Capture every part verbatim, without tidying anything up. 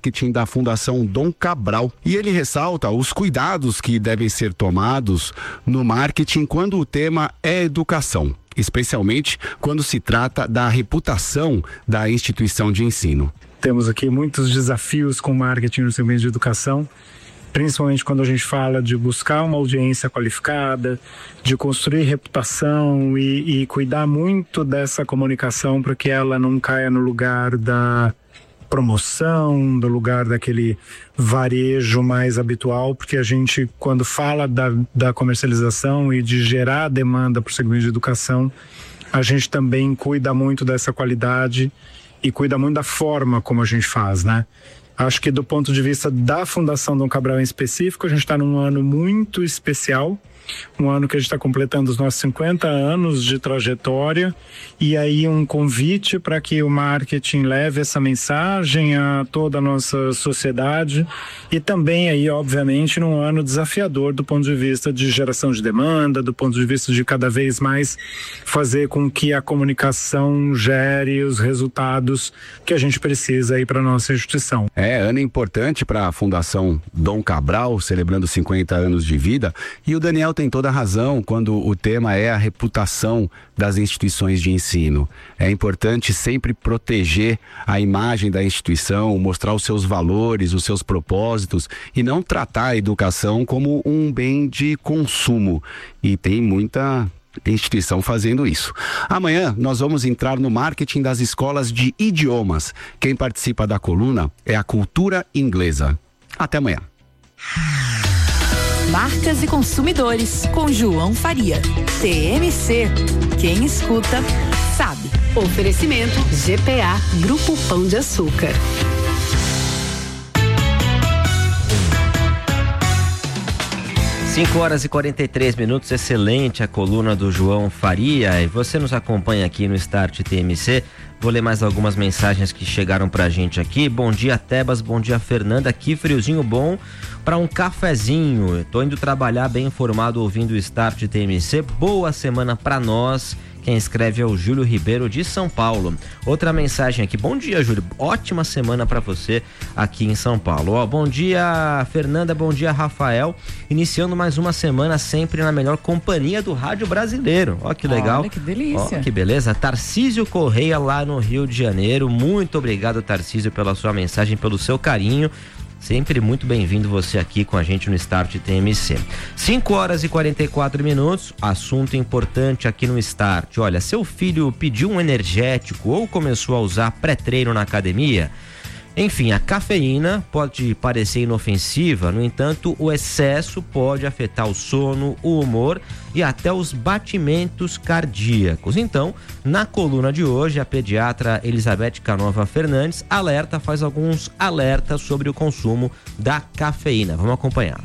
marketing da Fundação Dom Cabral. E ele ressalta os cuidados que devem ser tomados no marketing quando o tema é educação, especialmente quando se trata da reputação da instituição de ensino. Temos aqui muitos desafios com marketing no segmento de educação, principalmente quando a gente fala de buscar uma audiência qualificada, de construir reputação e, e cuidar muito dessa comunicação para que ela não caia no lugar da promoção, do lugar daquele varejo mais habitual, porque a gente, quando fala da, da comercialização e de gerar demanda para o segmento de educação, a gente também cuida muito dessa qualidade e cuida muito da forma como a gente faz, né? Acho que do ponto de vista da Fundação Dom Cabral em específico, a gente está num ano muito especial, um ano que a gente está completando os nossos cinquenta anos de trajetória, e aí um convite para que o marketing leve essa mensagem a toda a nossa sociedade, e também aí, obviamente, num ano desafiador do ponto de vista de geração de demanda, do ponto de vista de cada vez mais fazer com que a comunicação gere os resultados que a gente precisa aí para a nossa instituição. É, ano importante para a Fundação Dom Cabral, celebrando cinquenta anos de vida, e o Daniel tem toda a razão quando o tema é a reputação das instituições de ensino. É importante sempre proteger a imagem da instituição, mostrar os seus valores, os seus propósitos e não tratar a educação como um bem de consumo. E tem muita instituição fazendo isso. Amanhã nós vamos entrar no marketing das escolas de idiomas. Quem participa da coluna é a Cultura Inglesa. Até amanhã. Marcas e Consumidores, com João Faria. T M C. Quem escuta, sabe. Oferecimento G P A, Grupo Pão de Açúcar. cinco horas e quarenta e três minutos, excelente a coluna do João Faria. E você nos acompanha aqui no Start T M C. Vou ler mais algumas mensagens que chegaram pra gente aqui. Bom dia, Tebas, bom dia, Fernanda. Aqui, friozinho bom para um cafezinho. Tô indo trabalhar bem informado ouvindo o Start T M C. Boa semana pra nós. Quem escreve é o Júlio Ribeiro de São Paulo. Outra mensagem aqui. Bom dia, Júlio. Ótima semana para você aqui em São Paulo. Ó, bom dia, Fernanda. Bom dia, Rafael. Iniciando mais uma semana sempre na melhor companhia do rádio brasileiro. Ó, que legal. Olha que delícia. Ó, que beleza. Tarcísio Correia lá no Rio de Janeiro. Muito obrigado, Tarcísio, pela sua mensagem, pelo seu carinho. Sempre muito bem-vindo você aqui com a gente no Start T M C. cinco horas e quarenta e quatro minutos, assunto importante aqui no Start. Olha, seu filho pediu um energético ou começou a usar pré-treino na academia? Enfim, a cafeína pode parecer inofensiva, no entanto, o excesso pode afetar o sono, o humor e até os batimentos cardíacos. Então, na coluna de hoje, a pediatra Elizabeth Canova Fernandes alerta, faz alguns alertas sobre o consumo da cafeína. Vamos acompanhar.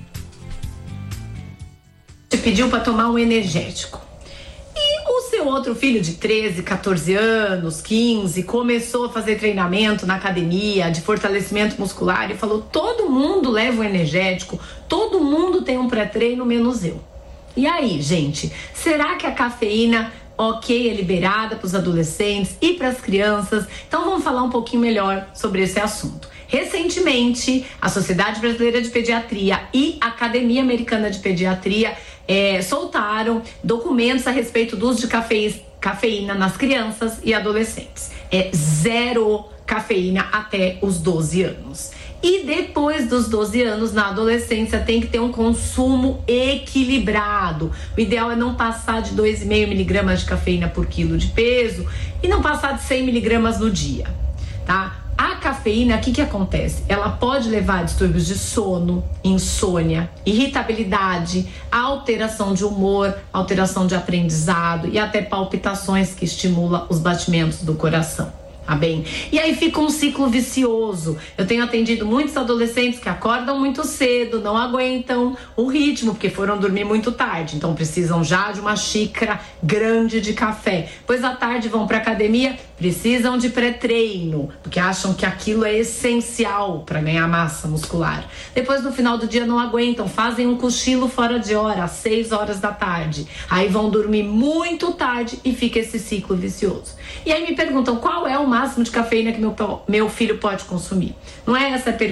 Te pediu para tomar um energético. O seu outro filho de treze, quatorze anos, quinze, começou a fazer treinamento na academia de fortalecimento muscular e falou: todo mundo leva um energético, todo mundo tem um pré-treino, menos eu. E aí, gente, será que a cafeína, ok, é liberada para os adolescentes e para as crianças? Então vamos falar um pouquinho melhor sobre esse assunto. Recentemente, a Sociedade Brasileira de Pediatria e a Academia Americana de Pediatria é, soltaram documentos a respeito do uso de cafe, cafeína nas crianças e adolescentes. É zero cafeína até os doze anos. E depois dos doze anos, na adolescência, tem que ter um consumo equilibrado. O ideal é não passar de dois vírgula cinco miligramas de cafeína por quilo de peso e não passar de cem miligramas no dia, tá? A cafeína, o que que acontece? Ela pode levar a distúrbios de sono, insônia, irritabilidade, alteração de humor, alteração de aprendizado e até palpitações que estimulam os batimentos do coração. Tá bem? E aí fica um ciclo vicioso. Eu tenho atendido muitos adolescentes que acordam muito cedo, não aguentam o ritmo, porque foram dormir muito tarde. Então precisam já de uma xícara grande de café. Pois à tarde vão para academia, precisam de pré-treino, porque acham que aquilo é essencial para ganhar massa muscular. Depois no final do dia não aguentam, fazem um cochilo fora de hora, às seis horas da tarde. Aí vão dormir muito tarde e fica esse ciclo vicioso. E aí me perguntam qual é o máximo de cafeína que meu, meu filho pode consumir. Não é essa a pergunta.